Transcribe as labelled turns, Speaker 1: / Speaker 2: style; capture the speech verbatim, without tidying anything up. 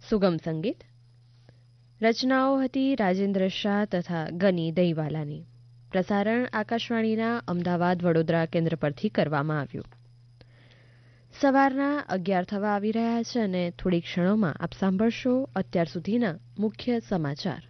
Speaker 1: સુગમ સંગીત. રચનાઓ હતી રાજેન્દ્ર શાહ તથા ગની દહીવાલાની. પ્રસારણ આકાશવાણીના અમદાવાદ વડોદરા કેન્દ્ર પરથી કરવામાં આવ્યું. સવારના અગિયાર થવા આવી રહ્યા છે અને થોડી ક્ષણોમાં આપ સાંભળશો અત્યાર સુધીના મુખ્ય સમાચાર.